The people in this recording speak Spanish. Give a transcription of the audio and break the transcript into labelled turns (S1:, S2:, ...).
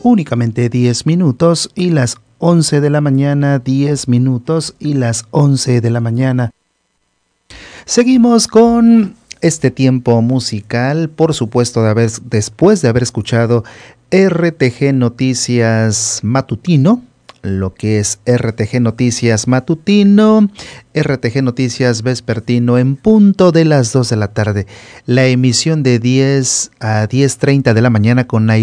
S1: únicamente 10 minutos, y las 11 de la mañana, 10 minutos, y las 11 de la mañana. Seguimos con este tiempo musical, por supuesto, después de haber escuchado RTG Noticias Matutino, lo que es RTG Noticias Matutino, RTG Noticias Vespertino en punto de las 2 de la tarde, la emisión de 10 a 10:30 de la mañana con